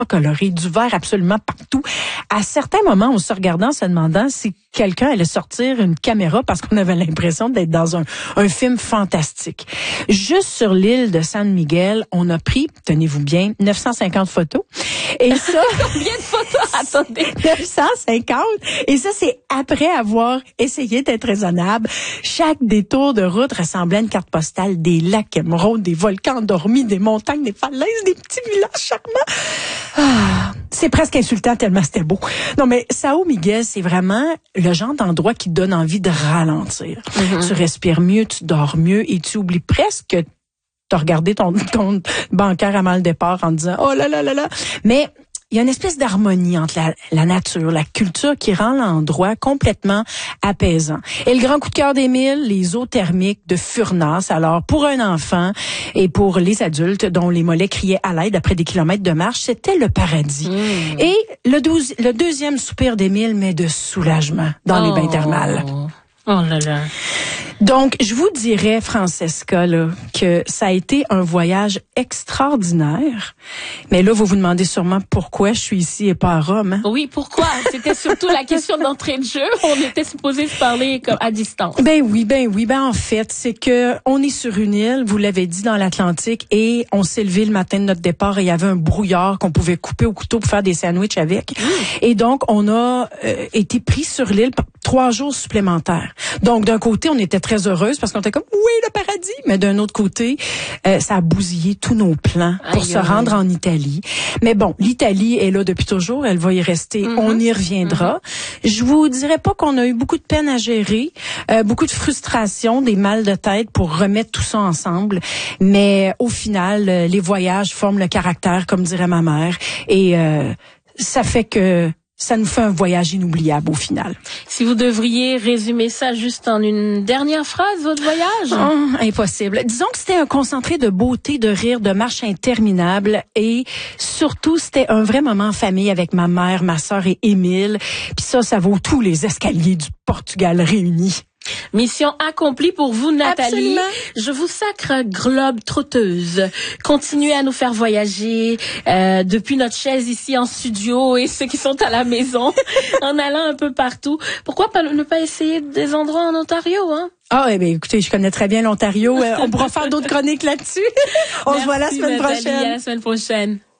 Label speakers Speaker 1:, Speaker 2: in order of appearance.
Speaker 1: coloré, du vert absolument partout. À certains moments, on se regardant, en se demandant si quelqu'un allait sortir une caméra parce qu'on avait l'impression d'être dans un film fantastique. Juste sur l'île de San Miguel, on a pris, tenez-vous bien, 950 photos. Et ça...
Speaker 2: Combien de photos? Attendez.
Speaker 1: 950. Et ça, c'est après avoir essayé d'être raisonnable. Chaque détour de route ressemblait à une carte postale, des lacs émeraudes, des volcans endormis, des montagnes, des falaises, des petits villages charmants. Ah, c'est presque insultant tellement c'était beau. Non, mais São Miguel, c'est vraiment le genre d'endroit qui donne envie de ralentir. Mm-hmm. Tu respires mieux, tu dors mieux et tu oublies presque que t'as regardé ton compte bancaire avant le départ en disant « Oh là là là là ». Mais il y a une espèce d'harmonie entre la nature, la culture qui rend l'endroit complètement apaisant. Et le grand coup de cœur d'Émile, les eaux thermiques de Furnas. Alors, pour un enfant et pour les adultes dont les mollets criaient à l'aide après des kilomètres de marche, c'était le paradis. Et le deuxième soupir d'Émile, mais de soulagement dans les bains thermales.
Speaker 2: Oh là là.
Speaker 1: Donc, je vous dirais, Francesca, là, que ça a été un voyage extraordinaire. Mais là, vous vous demandez sûrement pourquoi je suis ici et pas à Rome. Hein?
Speaker 2: Oui, pourquoi? C'était surtout la question d'entrée de jeu. On était supposé se parler comme à distance.
Speaker 1: Ben oui. En fait, c'est que on est sur une île, vous l'avez dit, dans l'Atlantique, et on s'est levé le matin de notre départ et il y avait un brouillard qu'on pouvait couper au couteau pour faire des sandwichs avec. Et donc, on a été pris sur l'île 3 jours supplémentaires. Donc, d'un côté, on était très heureuse parce qu'on était comme, oui, le paradis. Mais d'un autre côté, ça a bousillé tous nos plans pour se rendre en Italie. Mais bon, l'Italie est là depuis toujours. Elle va y rester. On y reviendra. Je vous dirais pas qu'on a eu beaucoup de peine à gérer, beaucoup de frustration, des mal de tête pour remettre tout ça ensemble. Mais au final, les voyages forment le caractère, comme dirait ma mère. Et ça fait que ça nous fait un voyage inoubliable au final.
Speaker 2: Si vous devriez résumer ça juste en une dernière phrase, votre voyage?
Speaker 1: Impossible. Disons que c'était un concentré de beauté, de rire, de marche interminable et surtout, c'était un vrai moment en famille avec ma mère, ma sœur et Émile. Puis ça vaut tous les escaliers du Portugal réunis.
Speaker 2: Mission accomplie pour vous, Nathalie.
Speaker 1: Absolument.
Speaker 2: Je vous sacre globe trotteuse. Continuez à nous faire voyager depuis notre chaise ici en studio et ceux qui sont à la maison en allant un peu partout. Pourquoi ne pas essayer des endroits en Ontario, hein?
Speaker 1: Ah, écoutez, je connais très bien l'Ontario. On pourra faire d'autres chroniques là-dessus. On se voit la semaine prochaine.
Speaker 2: À la semaine prochaine.